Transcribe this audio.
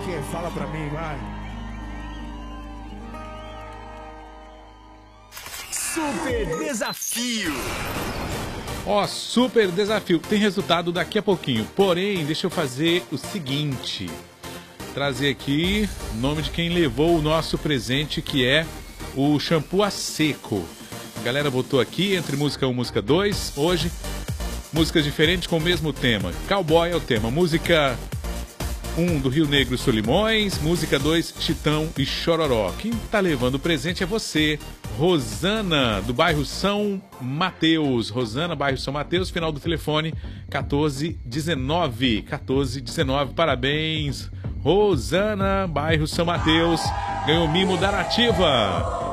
que? Fala pra mim, vai. Super desafio. Ó, super desafio. Tem resultado daqui a pouquinho. Porém, deixa eu fazer o seguinte. Trazer aqui o nome de quem levou o nosso presente, que é o shampoo a seco. A galera votou aqui entre música 1 e música 2. Hoje, músicas diferentes com o mesmo tema. Cowboy é o tema. Música 1 do Rio Negro e Solimões. Música 2, Chitão e Chororó. Quem tá levando o presente é você, Rosana, do bairro São Mateus. Rosana, bairro São Mateus, final do telefone 1419. 1419, parabéns. Rosana, bairro São Mateus, ganhou o mimo da Nativa.